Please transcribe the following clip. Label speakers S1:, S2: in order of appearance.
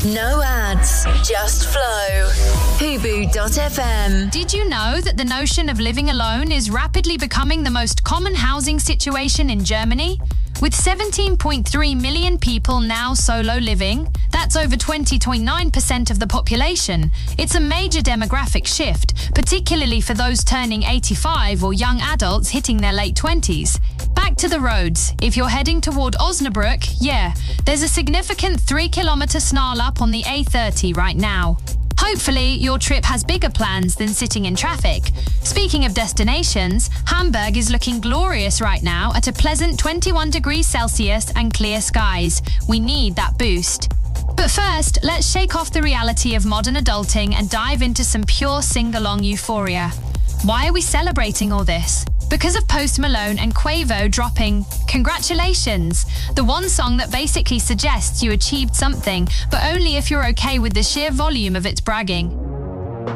S1: No ads, just flow. Hubu.fm.
S2: Did you know that the notion of living alone is rapidly becoming the most common housing situation in Germany? With 17.3 million people now solo living, that's over 20.9% of the population. It's a major demographic shift, particularly for those turning 85 or young adults hitting their late 20s. Back to the roads. If you're heading toward Osnabrück, there's a significant 3-kilometre snarl up on the A30 right now. Hopefully, your trip has bigger plans than sitting in traffic. Speaking of destinations, Hamburg is looking glorious right now at a pleasant 21 degrees Celsius and clear skies. We need that boost. But first, let's shake off the reality of modern adulting and dive into some pure sing-along euphoria. Why are we celebrating all this? Because of Post Malone and Quavo dropping Congratulations, the one song that basically suggests you achieved something, but only if you're okay with the sheer volume of its bragging.